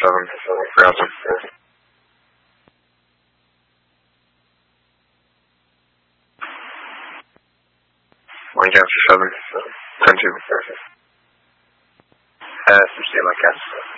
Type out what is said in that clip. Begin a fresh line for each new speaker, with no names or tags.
Grounds. One Yankee 7, 10-2. Some stay like that.